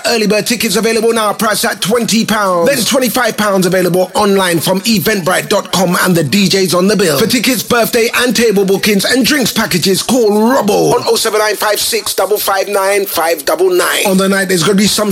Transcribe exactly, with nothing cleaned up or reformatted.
early bird tickets available now, priced at twenty pounds. Then twenty-five pounds available online from eventbrite dot com and the D Js on the bill. For tickets, birthday and table bookings and drinks packages, call Robbo on oh seven nine five six five five nine five nine nine. On the night, there's going to be some